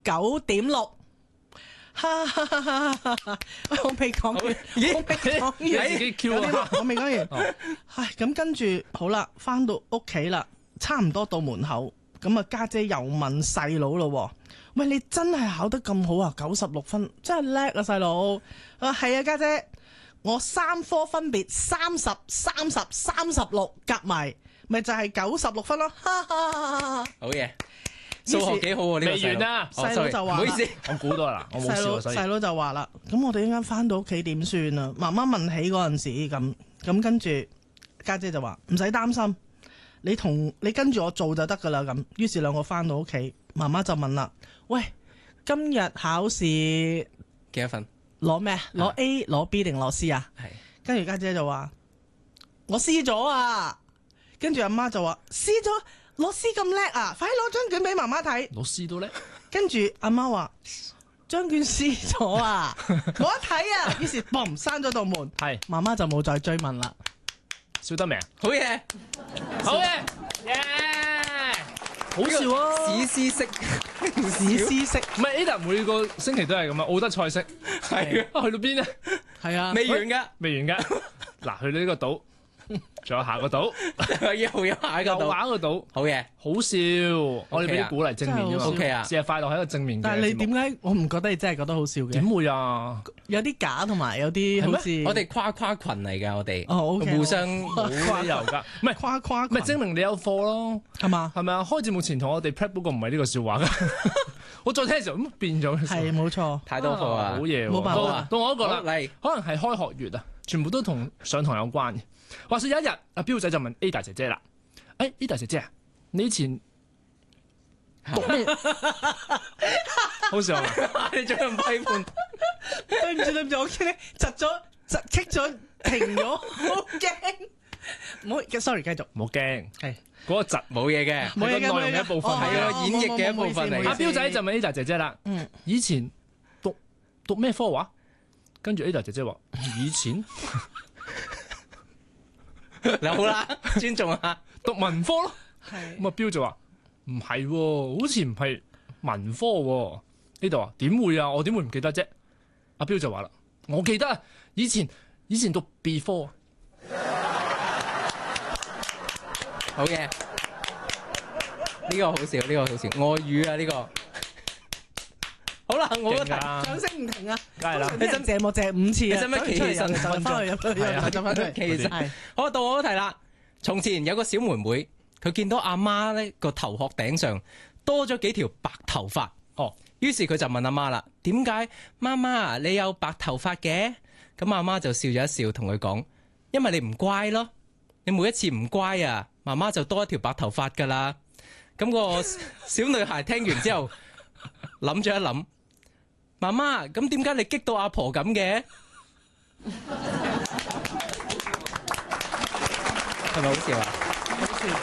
9.6。我未講完，我未講完， 你自己 Q 啊！ 我未講完。唉，咁跟住好啦，翻到屋企啦，差唔多到門口，咁啊家姐又問細佬咯，喂，你真係考得咁好啊？96分，真係叻啊細佬。啊係啊家姐，我3科分別30、30、36夾埋，咪就係96分咯。 好嘢，數學幾好喎呢個未完啦， 細佬就話， 唔好意思， 我估到啦，我冇笑啊，所以細佬就話啦，咁我哋一陣翻到屋企點算啊？媽媽問起嗰陣時咁跟住家姐就話唔使擔心，你跟住我做就得噶啦咁。於是兩個翻到屋企，媽媽就問啦，喂，今日考試幾多分？ 攞咩？攞 A 攞 B 定攞 C 啊？ 係。 跟住家姐就話我 C 咗啊。跟住阿媽就話 C 咗。攞 C 咁叻啊！快啲攞張卷俾媽媽睇。 老師都叻。 跟住阿媽話張卷 C 咗啊，冇得睇啊！於是嘣閂咗道門。 係媽媽就冇再追問啦。 笑得未啊？ 好嘢， 好嘢，耶！好笑啊！ 史詩式， 史詩式。 唔係 Ada 每個星期都係咁啊，奧德賽式。 係啊， 去到邊咧？ 係啊， 未完噶， 未完噶。嗱，去到呢個島。仲有下個島， 又有下一個島， 玩個島， 好嘢， 好笑。我哋俾啲鼓勵正面啫嘛。 OK 啊， 事實快樂係一個正面嘅。 但係你點解我唔覺得你真係覺得好笑嘅？ 點會啊？ 有啲假同埋有啲好似我哋跨群嚟㗎，我哋 OK， 互相跨遊㗎，唔係跨群， 咪證明你有貨咯？ 係嘛？ 係咪啊？開節目前同我哋 prep 嗰個唔係呢個笑話㗎。我再聽嘅時候咁變咗。 係冇錯， 太多貨啊！ 好嘢喎， 冇辦法。 到我一個啦， 嚟， 可能係開學月啊，全部都同上堂有關嘅。話說有一日，阿彪仔就問 Ada 姐姐啦：，Ada 姐姐啊，你以前讀咩？好笑啊！ 你做人批判？ 對唔住，我見你棘咗，停咗，好驚。唔好 ，sorry， 繼續。 唔好驚， 係嗰個窒冇嘢嘅， 冇嘢嘅內容嘅一部分， 係啊，演繹嘅一部分嚟。 阿彪仔就問 Ada 姐姐啦：，以前讀咩科話？跟住 Ada 姐姐話：以前。 好啦，尊重下， 讀文科咯。 係咁阿彪就話唔係喎，好似唔係文科喎。呢度啊，點會啊？我點會唔記得啫？阿彪就話啦，我記得啊，以前讀 B 科。 好嘢，呢個好笑，呢個好笑，外語啊呢個。好啦，我個題掌聲唔停啊！ 梗係啦， 你真謝幕謝5次啊！ 你使唔使企起身？ 就翻去入去，就翻去企起身。好，到我嗰題啦。從前有個小妹妹，佢見到阿媽咧個頭殼頂上多咗幾條白頭髮。 哦， 於是佢就問阿媽啦：點解媽媽你有白頭髮嘅？咁阿媽就笑咗一笑，同佢講：因為你唔乖咯，你每一次唔乖啊，媽媽就多一條白頭髮噶啦。咁個小女孩聽完之後諗咗一諗。媽媽，咁點解你激到阿婆咁嘅？係咪好笑啊？ 好笑，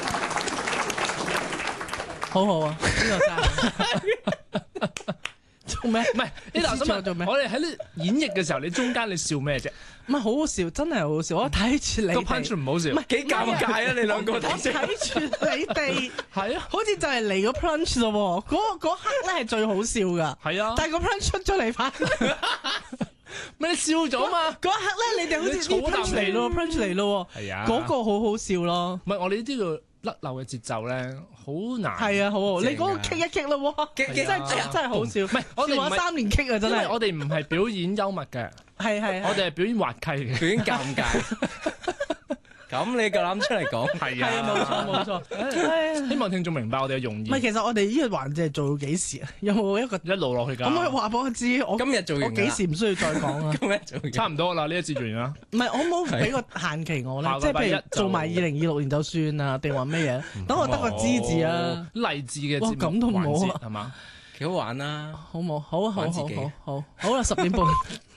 好好啊！呢個真係做咩？ 唔係呢度想做咩？ 我哋喺呢演繹嘅時候，你中間你笑咩啫？ 唔係好好笑，真係好好笑。我睇住你個 punch 唔好笑， 唔係幾尷尬啊！你兩個我睇睇住你哋， 係啊， 好似就係嚟個 punch 咯。嗰刻咧係最好笑噶， 係啊， 但係個 punch 出咗嚟翻， 咪你笑咗嘛？ 嗰一刻咧，你哋好似啲 punch 嚟咯，punch 嚟咯， 係啊， 嗰個好好笑咯。 唔係我哋呢啲叫甩漏嘅節奏咧，好難。 係啊，好好，你嗰個 kick 一 kick 咯， 激真係好笑。 唔係我哋笑話3年 kick 啊，真係。 我哋唔係表演幽默嘅， 係我哋係表演滑稽嘅， 表演尷尬。咁你夠膽出嚟講？ 係係啊，冇錯。 希望聽眾明白我哋嘅用意。 唔係，其實我哋呢個環節係做到幾時啊？有冇一個一路落去㗎？ 可唔可以話俾我知？我今日做完我幾時唔需要再講啊？ 今日做完差唔多啦，呢一節完啦。 唔係，我冇俾個限期我咧，即係下個禮拜一譬如做埋2026年就算啊，定話咩嘢？等我得個知字啊！ 勵志嘅節目哇咁都冇啊環節係嘛？ 幾好玩啦！ 好冇？好玩自己好啦，10點半。